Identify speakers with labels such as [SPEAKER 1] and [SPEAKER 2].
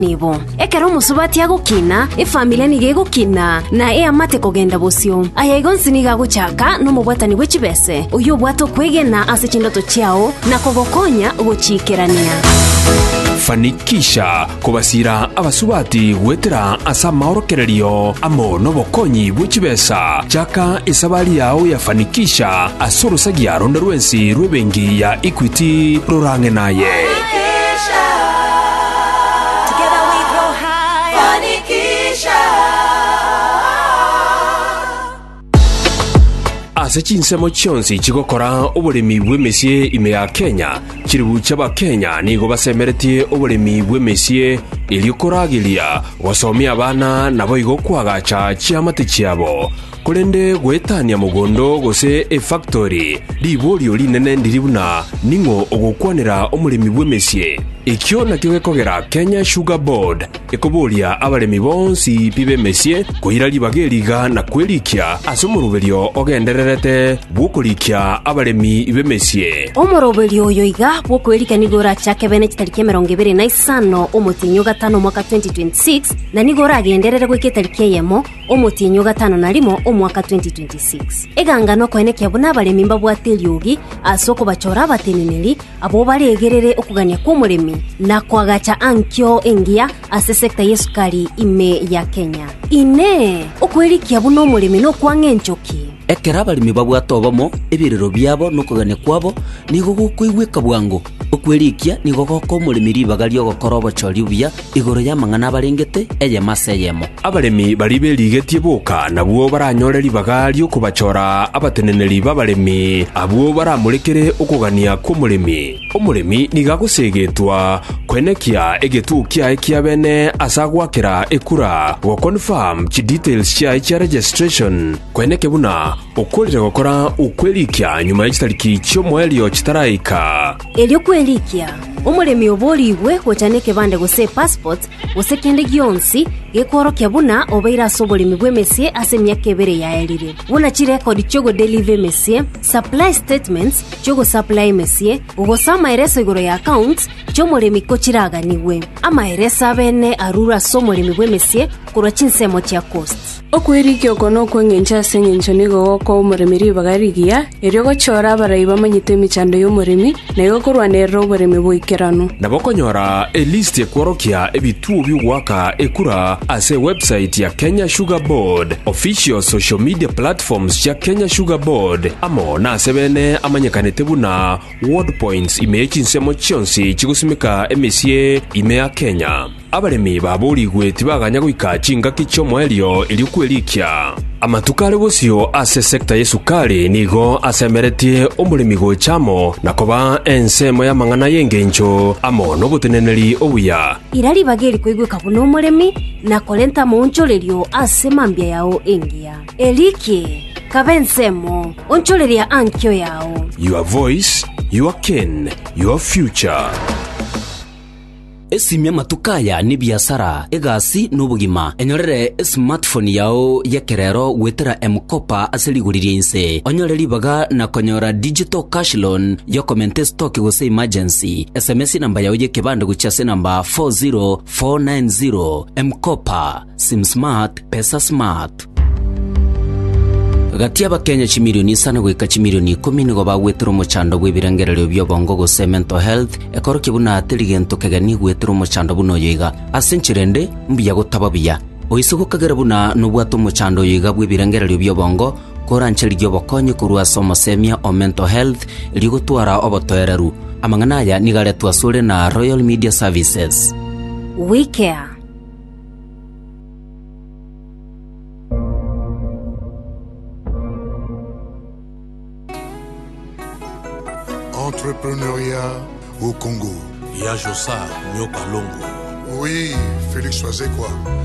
[SPEAKER 1] nibo ekero musubati agukina efamilia nige gukina na amate kugenda busyo ayagonsi niga guchaka no mubwatani wechibese uyo bwato kwegena ase chindoto chiao na kogokonya guchikerania
[SPEAKER 2] fanikisha kubasira abasubati gwetera asa maorokererio amo nobokonyi bwechibesa chaka isabali yao ya fanikisha asurusagia ronda rwensi rwebengi ya Equity rurange naye ase chinsemo chionsi chigokora oburemi bw'emesie ime ya Kenya chiribu chaba Kenya nigo basemeretie oburemi bw'emesie iliokoragilia wasomia abana nabo igokwagacha chiamate chiabo kurende gwetania mugondo gose factory liborio linene ndiribuna ningo ogokwanira omuremi bw'emesie ikyo nakyo gekogera Kenya Sugar Board ekoboria abaremi bonsi pibe mesie kuira libageriga na kwelikia asumuruberio ogendererete bukurikia abaremi bemesie
[SPEAKER 1] omoroberio oyo iga bwokwelika nigora chake bene chitariki 25 omutinyo gatano mwaka 2026 na nigora agenderere gwiketarikia yemo omutinyo gatano na limo omwaka 2026 egangano kweneke abuna abaremi mbabwateriogi asoko bachora abateneneri abo baregerere okugania kw'omuremi na kwagacha ankyo engia ase sekta yesukari ime ya Kenya ine okwelikia buno omuremi no kwangenchoki
[SPEAKER 3] ekera abalimi babwatobomo ebirero byabo nokugania kwabo nigo gukwigwika bwango okwelikia nigo goko omuremi ribagali ogokora obochori buya igoro ya mang'ana abarengete maseyemo
[SPEAKER 2] abalemi bari berigetie boka nabwo baranyoreri bagali okubachora abateneneri babalemi abwo baramurekere okugania kw'omuremi omuremi nigagusegetwa kwenekia egetukia ekia bene asagwakera ekura go confirm chi details cha registration kweneke buna okolire gokora ukwelikia nyuma y'chitariki cy'omwelio chitaraika
[SPEAKER 1] elio kwelikia omuremi oborigwe gochaneke bande gose passport gose kende gionsi gekorokia buna obeira soboremi bw'emesie ase myaka ebere yaelire buna chi record chogo deliver mesie supply statements chogo supply mesie ugosa maereso igoro ya accounts chomuremi kochiraganiwe amaeresa bene arura somuremi bw'emesie kurwa chinsemo chia cost
[SPEAKER 4] okwirikio kono kwengencha sengencho nigo goko omuremi ribagarigia erio gochora abarai bamanyite emichando y'omuremi na igokorwanirira oboremi bw'ikerano
[SPEAKER 2] nabo konyora elist ekworokia ebituo by'ugwaka ekura ase website ya Kenya Sugar Board official social media platforms ya Kenya Sugar Board amo na sebene amanyekanete buna word points ime chinsemo chionsi chigusimika emesie ime ya Kenya abaremi baborigwe tibaganya gwika chinga kichomwelio ilikwelikia amatukale bosio ase sekta yesukari nigo asemeretie omuremi gochamo nakoba ensemo ya mang'ana yengencho amo nobuteneneri obuya
[SPEAKER 1] irari bageri kwigwika buno omuremi na kolenta moncholerio ase mambia yao engia elike kabensemo oncholeria ankyo yao
[SPEAKER 2] your voice your kin your future
[SPEAKER 3] esimya matukaya ni biasara egasi n'ubugima enyorere smartphone yao yekerero gwetera M-Kopa aseliguririe inse onyoreri baga na konyora digital cash loan yo komente stock gose emergency SMS namba yao yekebande guchase namba 40490 M-Kopa sim smart pesa smart gati abakenya chimilioni sana gwika chimilioni 10 nigo bagwetera omochando bw'ebirengerero by'obongo gose mental health ekoroki buna atirigento kegani gwetera omochando buno yoiga asenchirende mbiya gotaba biya oisoko kagera buna nobwato omochando yoiga bw'ebirengerero by'obongo korancheri gyobokonye kurwa somosemia o mental health ligotwara obotoereru amang'ana aya nigaretwa asure na Royal Media Services
[SPEAKER 1] we care
[SPEAKER 5] entrepreneuriat au Congo.
[SPEAKER 6] Yajosa Nyoka Longo.
[SPEAKER 5] Oui, Félix Oazekwa.